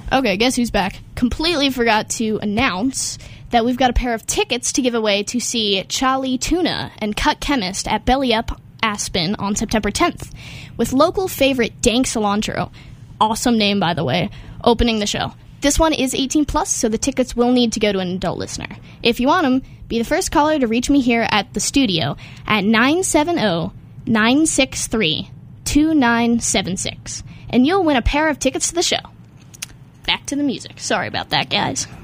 Okay, guess who's back? Completely forgot to announce that we've got a pair of tickets to give away to see Charlie Tuna and Cut Chemist at Belly Up Aspen on September 10th, with local favorite Dank Cilantro, awesome name by the way, opening the show. This one is 18 plus, so the tickets will need to go to an adult listener. If you want them, be the first caller to reach me here at the studio at 970-963-2976, and you'll win a pair of tickets to the show. Back to the music. Sorry about that, guys.